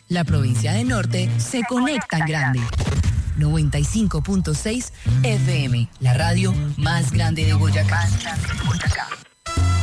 La provincia de Norte se conecta en grande. 95.6 FM, la radio más grande de Boyacá.